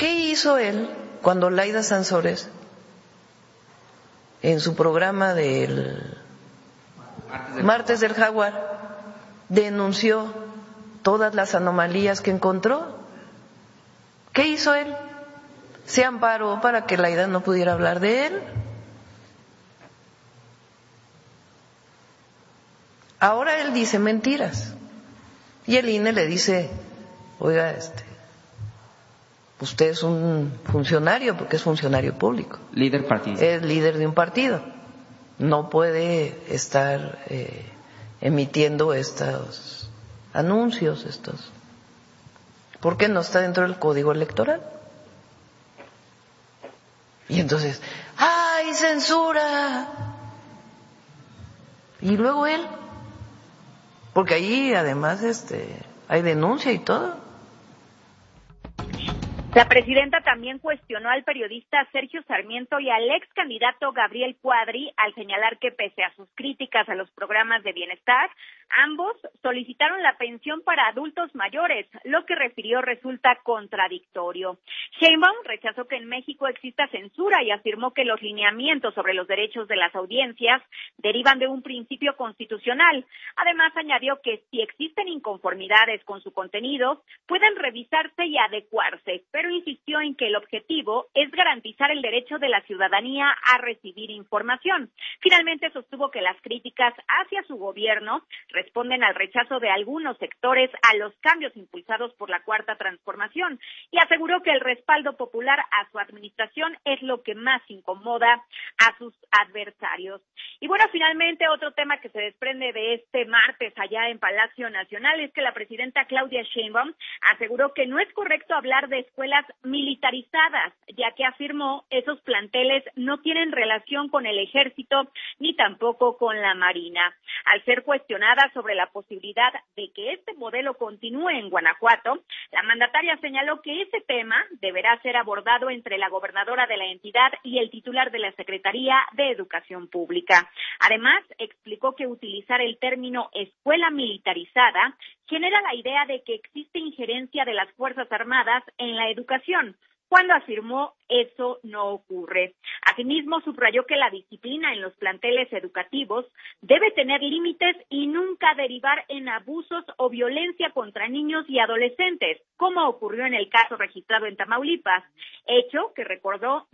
¿Qué hizo él cuando Laida Sansores, en su programa del Martes del Jaguar, denunció todas las anomalías que encontró? ¿Qué hizo él? Se amparó para que Laida no pudiera hablar de él. Ahora él dice mentiras y el INE le dice, oiga, usted es un funcionario, porque es funcionario público. Líder partido. Es líder de un partido. No puede estar emitiendo estos anuncios, porque no está dentro del código electoral. Y entonces, ¡ay, censura! Y luego él, porque ahí además hay denuncia y todo. La presidenta también cuestionó al periodista Sergio Sarmiento y al ex candidato Gabriel Cuadri al señalar que pese a sus críticas a los programas de bienestar, ambos solicitaron la pensión para adultos mayores, lo que refirió resulta contradictorio. Sheinbaum rechazó que en México exista censura y afirmó que los lineamientos sobre los derechos de las audiencias derivan de un principio constitucional. Además, añadió que si existen inconformidades con su contenido, pueden revisarse y adecuarse, pero insistió en que el objetivo es garantizar el derecho de la ciudadanía a recibir información. Finalmente sostuvo que las críticas hacia su gobierno responden al rechazo de algunos sectores a los cambios impulsados por la Cuarta Transformación y aseguró que el respaldo popular a su administración es lo que más incomoda a sus adversarios. Y bueno, finalmente otro tema que se desprende de este martes allá en Palacio Nacional es que la presidenta Claudia Sheinbaum aseguró que no es correcto hablar de escuelas militarizadas, ya que afirmó esos planteles no tienen relación con el ejército ni tampoco con la marina. Al ser cuestionada sobre la posibilidad de que este modelo continúe en Guanajuato, la mandataria señaló que ese tema deberá ser abordado entre la gobernadora de la entidad y el titular de la Secretaría de Educación Pública. Además, explicó que utilizar el término escuela militarizada genera la idea de que existe injerencia de las Fuerzas Armadas en la educación, cuando afirmó eso no ocurre. Asimismo, subrayó que la disciplina en los planteles educativos debe tener límites y nunca derivar en abusos o violencia contra niños y adolescentes, como ocurrió en el caso registrado en Tamaulipas, hecho que recordó.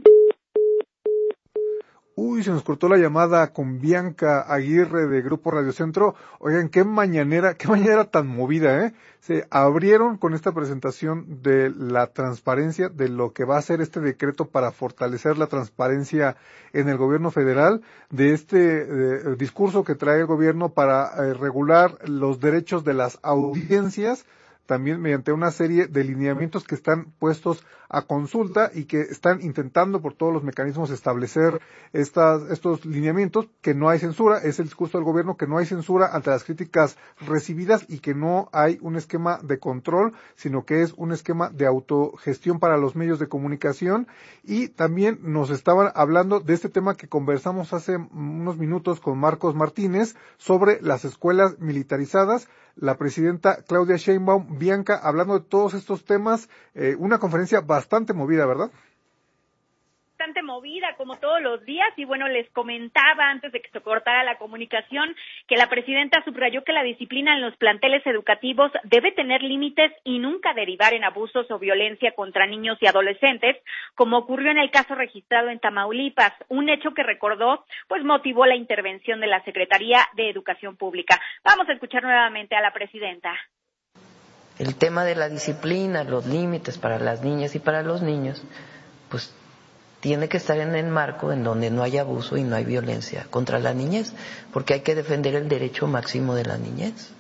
Se nos cortó la llamada con Bianca Aguirre de Grupo Radio Centro. Oigan, qué mañanera tan movida, ¿eh? Se abrieron con esta presentación de la transparencia, de lo que va a ser este decreto para fortalecer la transparencia en el gobierno federal, de este discurso que trae el gobierno para regular los derechos de las audiencias, también mediante una serie de lineamientos que están puestos a consulta y que están intentando por todos los mecanismos establecer estos lineamientos, que no hay censura, es el discurso del gobierno, que no hay censura ante las críticas recibidas y que no hay un esquema de control, sino que es un esquema de autogestión para los medios de comunicación. Y también nos estaban hablando de este tema que conversamos hace unos minutos con Marcos Martínez sobre las escuelas militarizadas. La presidenta Claudia Sheinbaum, Bianca, hablando de todos estos temas, una conferencia bastante movida, ¿verdad? Bastante movida, como todos los días, y bueno, les comentaba antes de que se cortara la comunicación que la presidenta subrayó que la disciplina en los planteles educativos debe tener límites y nunca derivar en abusos o violencia contra niños y adolescentes, como ocurrió en el caso registrado en Tamaulipas, un hecho que recordó, pues motivó la intervención de la Secretaría de Educación Pública. Vamos a escuchar nuevamente a la presidenta. El tema de la disciplina, los límites para las niñas y para los niños, pues tiene que estar en el marco en donde no hay abuso y no hay violencia contra la niñez, porque hay que defender el derecho máximo de la niñez.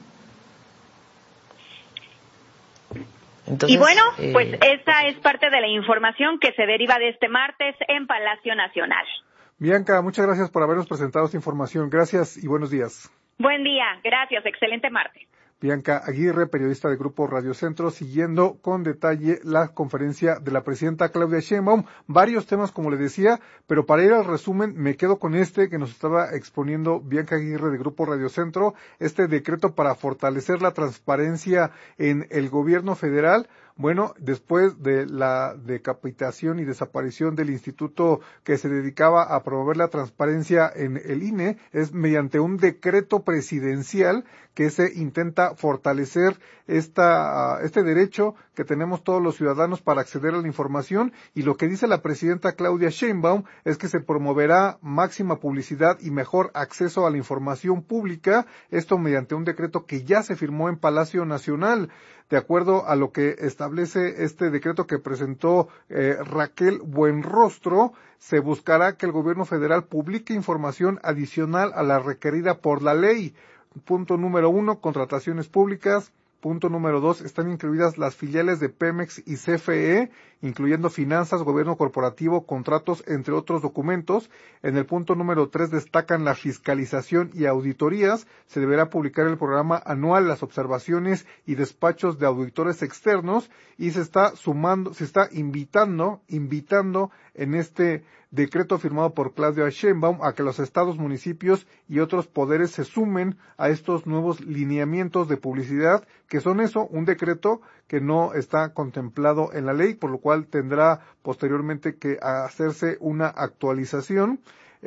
Entonces, y bueno, pues esa es parte de la información que se deriva de este martes en Palacio Nacional. Bianca, muchas gracias por habernos presentado esta información. Gracias y buenos días. Buen día, gracias, excelente martes. Bianca Aguirre, periodista de Grupo Radio Centro, siguiendo con detalle la conferencia de la presidenta Claudia Sheinbaum. Varios temas, como le decía, pero para ir al resumen me quedo con este que nos estaba exponiendo Bianca Aguirre de Grupo Radio Centro, este decreto para fortalecer la transparencia en el gobierno federal. Bueno, después de la decapitación y desaparición del instituto que se dedicaba a promover la transparencia en el INE, es mediante un decreto presidencial que se intenta fortalecer este derecho que tenemos todos los ciudadanos para acceder a la información, y lo que dice la presidenta Claudia Sheinbaum es que se promoverá máxima publicidad y mejor acceso a la información pública, esto mediante un decreto que ya se firmó en Palacio Nacional. De acuerdo a lo que establece este decreto que presentó Raquel Buenrostro, se buscará que el gobierno federal publique información adicional a la requerida por la ley. Punto número 1, contrataciones públicas. Punto número 2, están incluidas las filiales de Pemex y CFE, incluyendo finanzas, gobierno corporativo, contratos, entre otros documentos. En el punto número 3 destacan la fiscalización y auditorías. Se deberá publicar el programa anual, las observaciones y despachos de auditores externos, y se está invitando en este decreto firmado por Claudia Sheinbaum a que los estados, municipios y otros poderes se sumen a estos nuevos lineamientos de publicidad, que son un decreto que no está contemplado en la ley, por lo cual tendrá posteriormente que hacerse una actualización.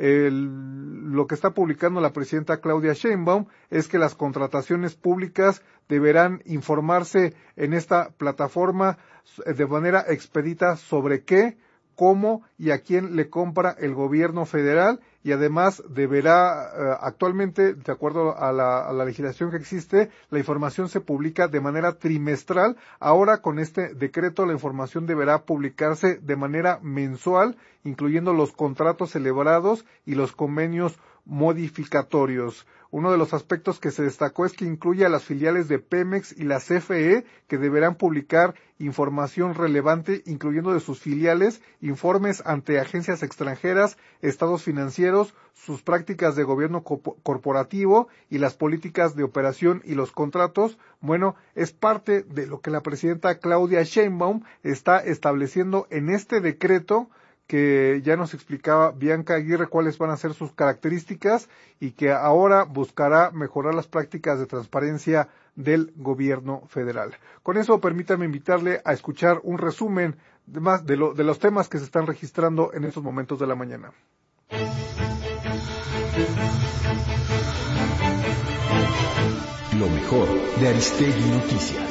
Lo que está publicando la presidenta Claudia Sheinbaum es que las contrataciones públicas deberán informarse en esta plataforma de manera expedita sobre qué, cómo y a quién le compra el gobierno federal, y además deberá, actualmente, de acuerdo a la legislación que existe, la información se publica de manera trimestral. Ahora, con este decreto, la información deberá publicarse de manera mensual, incluyendo los contratos celebrados y los convenios modificatorios. Uno de los aspectos que se destacó es que incluye a las filiales de Pemex y la CFE, que deberán publicar información relevante, incluyendo de sus filiales, informes ante agencias extranjeras, estados financieros, sus prácticas de gobierno corporativo y las políticas de operación y los contratos. Bueno, es parte de lo que la presidenta Claudia Sheinbaum está estableciendo en este decreto, que ya nos explicaba Bianca Aguirre cuáles van a ser sus características, y que ahora buscará mejorar las prácticas de transparencia del gobierno federal. Con eso, permítame invitarle a escuchar un resumen de los temas que se están registrando en estos momentos de la mañana. Lo mejor de Aristegui Noticias.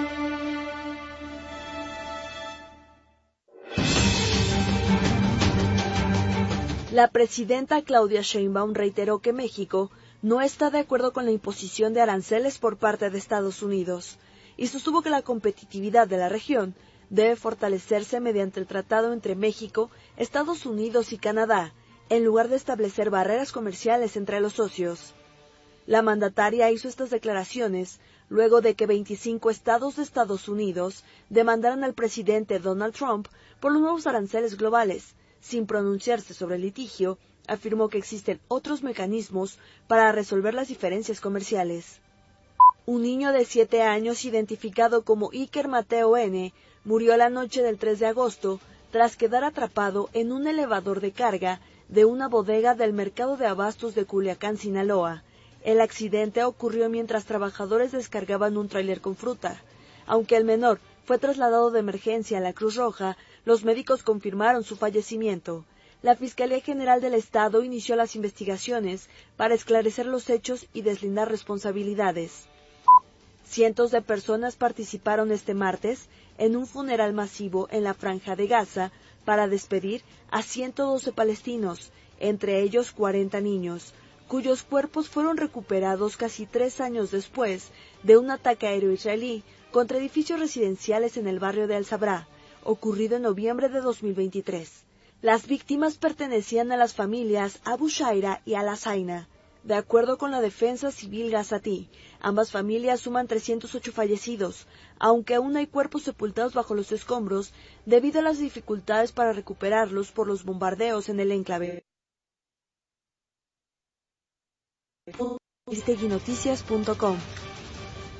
La presidenta Claudia Sheinbaum reiteró que México no está de acuerdo con la imposición de aranceles por parte de Estados Unidos y sostuvo que la competitividad de la región debe fortalecerse mediante el tratado entre México, Estados Unidos y Canadá, en lugar de establecer barreras comerciales entre los socios. La mandataria hizo estas declaraciones luego de que 25 estados de Estados Unidos demandaran al presidente Donald Trump por los nuevos aranceles globales. Sin pronunciarse sobre el litigio, afirmó que existen otros mecanismos para resolver las diferencias comerciales. Un niño de 7 años, identificado como Iker Mateo N., murió la noche del 3 de agosto tras quedar atrapado en un elevador de carga de una bodega del mercado de abastos de Culiacán, Sinaloa. El accidente ocurrió mientras trabajadores descargaban un tráiler con fruta. Aunque el menor fue trasladado de emergencia a la Cruz Roja, los médicos confirmaron su fallecimiento. La Fiscalía General del Estado inició las investigaciones para esclarecer los hechos y deslindar responsabilidades. Cientos de personas participaron este martes en un funeral masivo en la Franja de Gaza para despedir a 112 palestinos, entre ellos 40 niños, cuyos cuerpos fueron recuperados casi 3 años después de un ataque aéreo israelí contra edificios residenciales en el barrio de Al-Sabra, ocurrido en noviembre de 2023. Las víctimas pertenecían a las familias Abu Shaira y Al-Asaina. De acuerdo con la Defensa Civil gazatí, ambas familias suman 308 fallecidos, aunque aún hay cuerpos sepultados bajo los escombros debido a las dificultades para recuperarlos por los bombardeos en el enclave. Aristegui Noticias.com